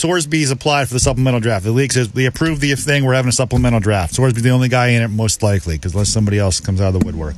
Sorsby's applied for the supplemental draft. The league says we approved the thing. We're having a supplemental draft. Sorsby's the only guy in it, most likely, because unless somebody else comes out of the woodwork.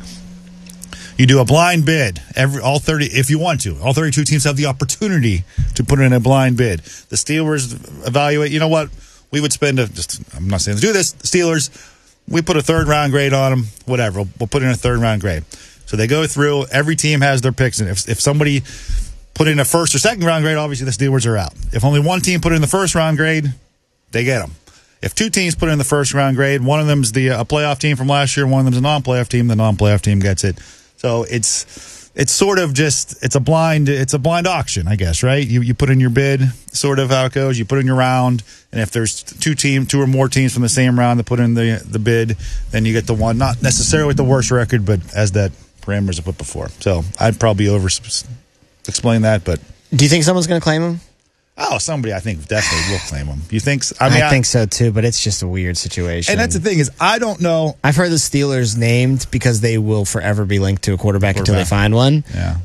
You do a blind bid. All 30, if you want to. All 32 teams have the opportunity to put in a blind bid. The Steelers evaluate. You know what? We would spend I'm not saying to do this. The Steelers, we put a third-round grade on them. Whatever. We'll put in a third-round grade. So they go through. Every team has their picks. And if somebody put in a first or second-round grade, obviously the Steelers are out. If only one team put in the first-round grade, they get them. If two teams put in the first-round grade, one of them's a playoff team from last year, one of them's a non-playoff team, the non-playoff team gets it. So it's sort of just it's a blind auction, I guess, right? You put in your bid, sort of how it goes. You put in your round, and if there's two or more teams from the same round that put in the bid, then you get the one, not necessarily with the worst record, but as that parameters I put before. So I'd probably explain that, but do you think someone's going to claim him? Oh, somebody I think definitely will claim him. You think? I think so too, but it's just a weird situation. And that's the thing is, I don't know. I've heard the Steelers named because they will forever be linked to a quarterback until they find one. Yeah.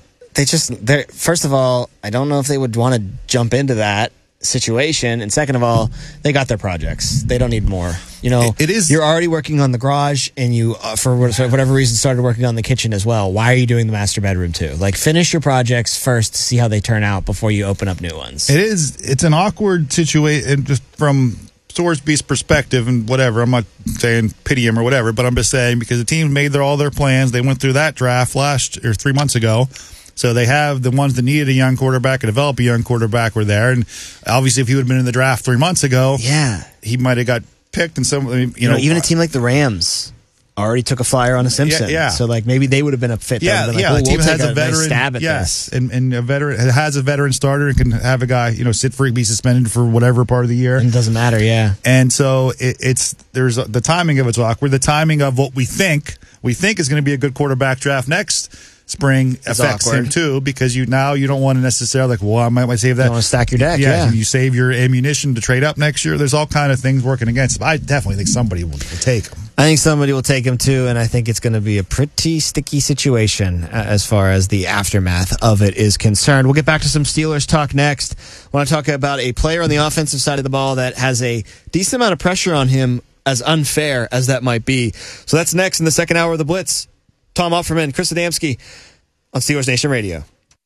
First of all, I don't know if they would want to jump into that situation, and second of all, they got their projects. They don't need more. You're already working on the garage, and you, for whatever reason, started working on the kitchen as well. Why are you doing the master bedroom too? Like, finish your projects first to see how they turn out before you open up new ones. It's an awkward situation, just from Sorsby's perspective and whatever. I'm not saying pity him or whatever, but I'm just saying because the team made all their plans. They went through that draft 3 months ago. So they have the ones that needed a young quarterback and develop a young quarterback were there. And obviously, if he would have been in the draft 3 months ago, he might have got picked. And even a team like the Rams already took a flyer on a Simpson. Yeah. So like maybe they would have been a fit. The team has a veteran. Nice stab at this. And a veteran has a veteran starter and can have a guy sit for be suspended for whatever part of the year. And it doesn't matter. Yeah. And so there's the timing of it's awkward. The timing of what we think is going to be a good quarterback draft next spring affects him too, because you don't want to necessarily I might save that. You want to stack your deck, You save your ammunition to trade up next year. There's all kind of things working against him. I definitely think somebody will take him. I think somebody will take him too, and I think it's going to be a pretty sticky situation as far as the aftermath of it is concerned. We'll get back to some Steelers talk next. I want to talk about a player on the offensive side of the ball that has a decent amount of pressure on him, as unfair as that might be. So that's next in the second hour of the Blitz. Tom Offerman, Chris Adamski on Steelers Nation Radio.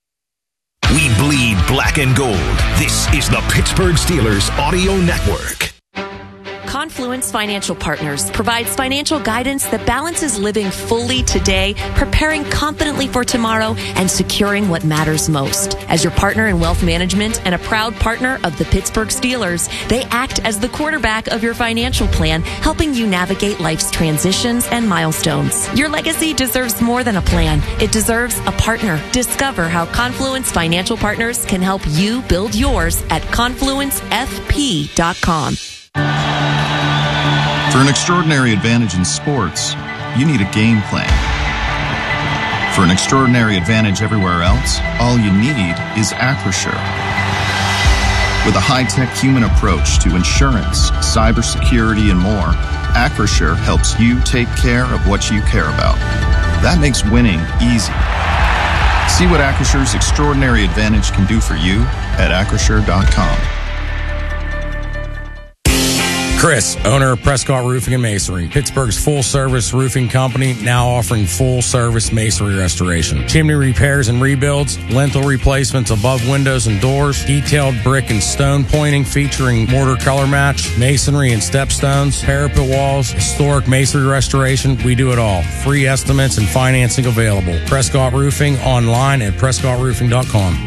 We bleed black and gold. This is the Pittsburgh Steelers Audio Network. Confluence Financial Partners provides financial guidance that balances living fully today, preparing confidently for tomorrow, and securing what matters most. As your partner in wealth management and a proud partner of the Pittsburgh Steelers, they act as the quarterback of your financial plan, helping you navigate life's transitions and milestones. Your legacy deserves more than a plan. It deserves a partner. Discover how Confluence Financial Partners can help you build yours at confluencefp.com. For an extraordinary advantage in sports, you need a game plan. For an extraordinary advantage everywhere else, all you need is Acrisure. With a high-tech human approach to insurance, cybersecurity, and more, Acrisure helps you take care of what you care about. That makes winning easy. See what Acrisure's extraordinary advantage can do for you at Acrisure.com. Chris, owner of Prescott Roofing and Masonry, Pittsburgh's full-service roofing company, now offering full-service masonry restoration, chimney repairs and rebuilds, lintel replacements above windows and doors, detailed brick and stone pointing featuring mortar color match, masonry and stepstones, parapet walls, historic masonry restoration. We do it all. Free estimates and financing available. Prescott Roofing online at PrescottRoofing.com.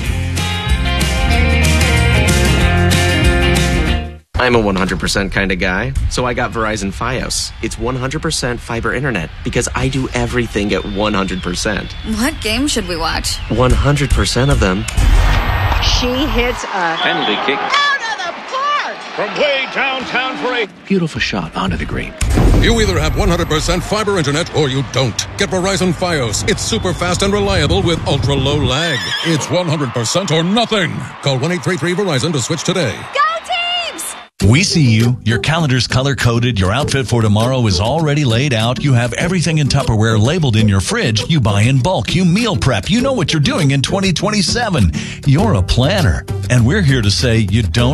I'm a 100% kind of guy, so I got Verizon Fios. It's 100% fiber internet because I do everything at 100%. What game should we watch? 100% of them. She hits a penalty kick out of the park from way downtown for a beautiful shot onto the green. You either have 100% fiber internet or you don't. Get Verizon Fios. It's super fast and reliable with ultra low lag. It's 100% or nothing. Call 1-833-VERIZON to switch today. Go! We see you. Your calendar's color-coded. Your outfit for tomorrow is already laid out. You have everything in Tupperware labeled in your fridge. You buy in bulk. You meal prep. You know what you're doing in 2027. You're a planner. And we're here to say you don't